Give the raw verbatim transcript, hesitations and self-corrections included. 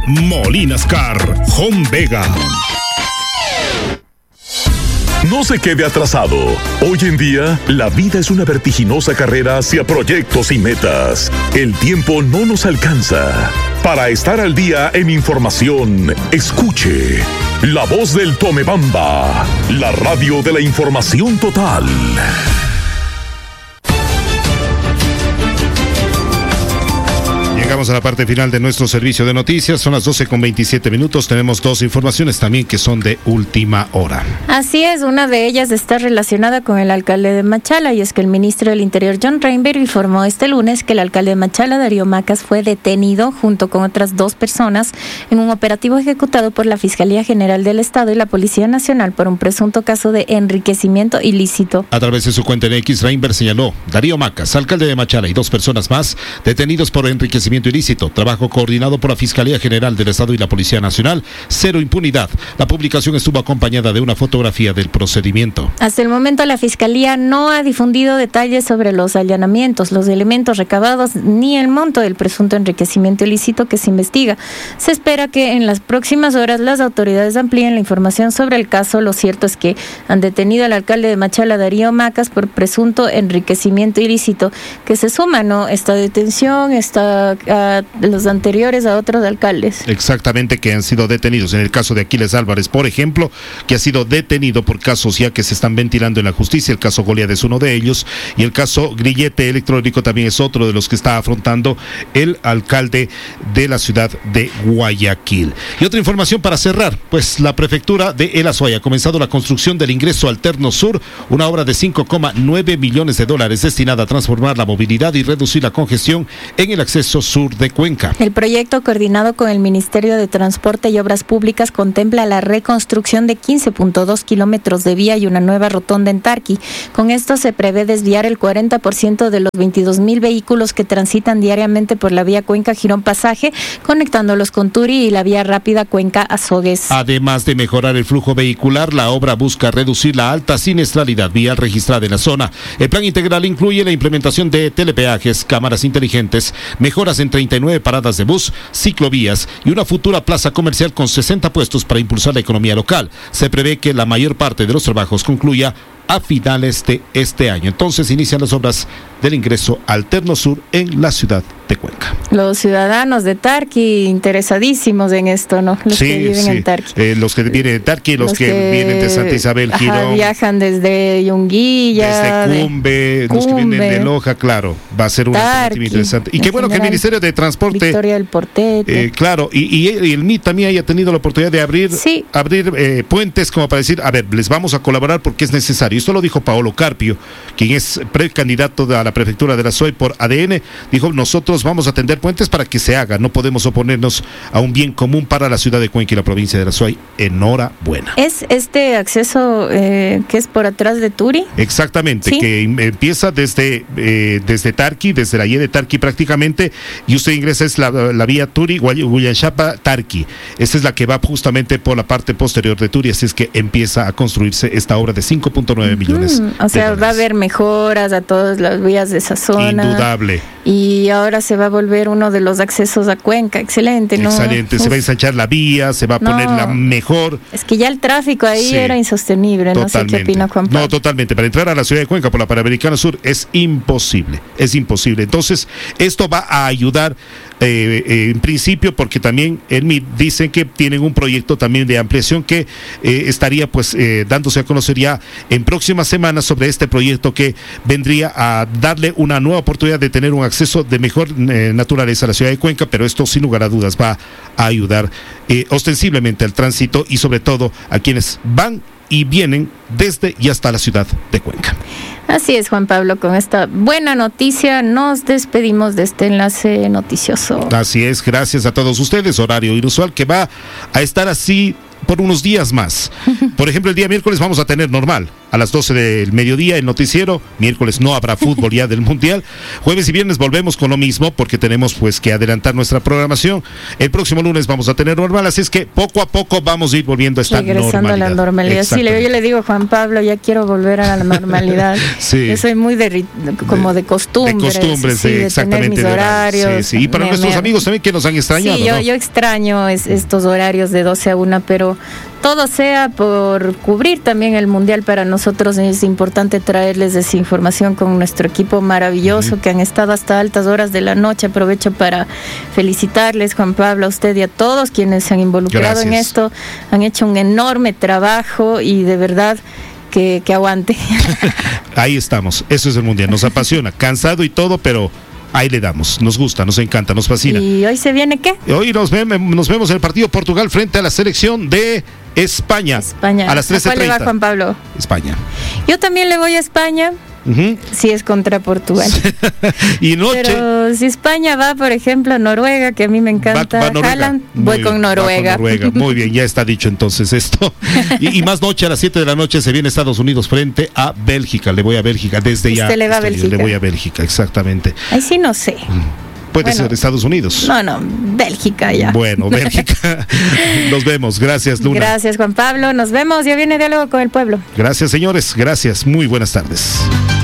Molinas Car, Home Vega. No se quede atrasado. Hoy en día, la vida es una vertiginosa carrera hacia proyectos y metas. El tiempo no nos alcanza. Para estar al día en información, escuche La Voz del Tomebamba, la radio de la información total. Llegamos a la parte final de nuestro servicio de noticias. Son las doce con veintisiete minutos. Tenemos dos informaciones también que son de última hora. Así es, una de ellas está relacionada con el alcalde de Machala, y es que el ministro del Interior, John Reinberg, informó este lunes que el alcalde de Machala, Darío Macas, fue detenido junto con otras dos personas en un operativo ejecutado por la Fiscalía General del Estado y la Policía Nacional por un presunto caso de enriquecimiento ilícito. A través de su cuenta en X, Reinberg señaló: Darío Macas, alcalde de Machala, y dos personas más detenidos por enriquecimiento ilícito, trabajo coordinado por la Fiscalía General del Estado y la Policía Nacional, cero impunidad. La publicación estuvo acompañada de una fotografía del procedimiento. Hasta el momento la Fiscalía no ha difundido detalles sobre los allanamientos, los elementos recabados ni el monto del presunto enriquecimiento ilícito que se investiga. Se espera que en las próximas horas las autoridades amplíen la información sobre el caso. Lo cierto es que han detenido al alcalde de Machala, Darío Macas, por presunto enriquecimiento ilícito, que se suma, ¿no?, esta detención, esta a los anteriores a otros alcaldes. Exactamente, que han sido detenidos. En el caso de Aquiles Álvarez, por ejemplo, que ha sido detenido por casos ya que se están ventilando en la justicia. El caso Goliat es uno de ellos, y el caso Grillete Electrónico también es otro de los que está afrontando el alcalde de la ciudad de Guayaquil. Y otra información para cerrar, pues la prefectura de El Azuay ha comenzado la construcción del ingreso alterno sur, una obra de cinco coma nueve millones de dólares destinada a transformar la movilidad y reducir la congestión en el acceso sur de Cuenca. El proyecto, coordinado con el Ministerio de Transporte y Obras Públicas, contempla la reconstrucción de quince punto dos kilómetros de vía y una nueva rotonda en Tarqui. Con esto se prevé desviar el cuarenta por ciento de los veintidós mil vehículos que transitan diariamente por la vía Cuenca-Girón Pasaje, conectándolos con Turi y la vía rápida Cuenca-Azogues. Además de mejorar el flujo vehicular, la obra busca reducir la alta siniestralidad vial registrada en la zona. El plan integral incluye la implementación de telepeajes, cámaras inteligentes, mejoras en treinta y nueve paradas de bus, ciclovías y una futura plaza comercial con sesenta puestos para impulsar la economía local. Se prevé que la mayor parte de los trabajos concluya a finales de este año. Entonces inician las obras del ingreso alterno sur en la ciudad de Cuenca. Los ciudadanos de Tarqui interesadísimos en esto, ¿no? Los sí, que viven sí. en Tarqui. Eh, los que vienen de Tarqui, los, los que, que vienen de Santa Isabel, Girón. Ajá, viajan desde Yunguilla. Desde Cumbe, de, los Cumbe, que vienen de Loja, claro. Va a ser una alternativa interesante. Y qué bueno que el Ministerio de Transporte... Victoria del Portete. Eh, claro, y, y, y el M I también haya tenido la oportunidad de abrir, sí. abrir eh, puentes como para decir, a ver, les vamos a colaborar porque es necesario. Esto lo dijo Paolo Carpio, quien es precandidato a la prefectura de la Azuay por A D N. Dijo, nosotros vamos a tender puentes para que se haga, no podemos oponernos a un bien común para la ciudad de Cuenca y la provincia de la Azuay. Enhorabuena. ¿Es este acceso eh, que es por atrás de Turi? Exactamente, ¿sí? Que empieza desde eh, desde Tarqui, desde la Y de Tarqui prácticamente, y usted ingresa, es la, la vía Turi, Huallanchapa, Tarqui. Esta es la que va justamente por la parte posterior de Turi, así es que empieza a construirse esta obra de cinco punto nueve uh-huh. millones. O sea, va a haber mejoras a todas las vías de esa zona. Indudable. Y ahora se va a volver uno de los accesos a Cuenca. Excelente, ¿no? Excelente. Uf. Se va a ensanchar la vía, se va a no, poner la mejor. Es que ya el tráfico ahí sí. era insostenible. Totalmente. No sé qué opina Juan Pablo. No, totalmente. Para entrar a la ciudad de Cuenca por la Panamericana Sur es imposible. Es imposible. Entonces, esto va a ayudar eh, eh, en principio, porque también el M I D dicen que tienen un proyecto también de ampliación que eh, estaría pues eh, dándose a conocer ya en próximas semanas sobre este proyecto que vendría a darle una nueva oportunidad de tener un acceso de mejor eh, naturaleza a la ciudad de Cuenca, pero esto sin lugar a dudas va a ayudar eh, ostensiblemente al tránsito y sobre todo a quienes van y vienen desde y hasta la ciudad de Cuenca. Así es, Juan Pablo, con esta buena noticia nos despedimos de este enlace noticioso. Así es, gracias a todos ustedes, horario inusual que va a estar así por unos días más. Por ejemplo, el día miércoles vamos a tener normal, a las doce del mediodía el noticiero. Miércoles no habrá fútbol ya del Mundial. Jueves y viernes volvemos con lo mismo porque tenemos pues que adelantar nuestra programación. El próximo lunes vamos a tener normal, así es que poco a poco vamos a ir volviendo a esta Regresando normalidad. a la normalidad. Sí, yo le digo, Juan Pablo, ya quiero volver a la normalidad. Sí. Yo soy muy de, como de costumbres. De costumbres, sí, de exactamente. tener mis horarios. Sí, sí. Y para me, nuestros me, amigos también que nos han extrañado. Sí, yo, ¿no? yo extraño es, estos horarios de doce a una, pero todo sea por cubrir también el Mundial. Para nosotros es importante traerles esa información con nuestro equipo maravilloso, uh-huh, que han estado hasta altas horas de la noche. Aprovecho para felicitarles, Juan Pablo, a usted y a todos quienes se han involucrado Gracias. en esto. Han hecho un enorme trabajo y de verdad que, que aguante. Ahí estamos, eso es el Mundial, nos apasiona, cansado y todo, pero ahí le damos, nos gusta, nos encanta, nos fascina. ¿Y hoy se viene qué? Hoy nos, ve, nos vemos en el partido Portugal frente a la selección de España. España. A las trece treinta. ¿A cuál le va, Juan Pablo? España. Yo también le voy a España. Uh-huh. Si es contra Portugal. Y noche. Pero si España va, por ejemplo, a Noruega, que a mí me encanta, va, va Haaland, voy bien, con Noruega. Va con Noruega. Muy bien, ya está dicho entonces esto. Y, y más noche, a las siete de la noche, se viene Estados Unidos frente a Bélgica. Le voy a Bélgica desde ya. ¿Usted le va a Bélgica? Le voy a Bélgica, exactamente. Ahí sí no sé. Puede bueno, ser Estados Unidos. No, no, Bélgica ya. Bueno, Bélgica. Nos vemos. Gracias, Luna. Gracias, Juan Pablo. Nos vemos. Ya viene Diálogo con el Pueblo. Gracias, señores. Gracias. Muy buenas tardes.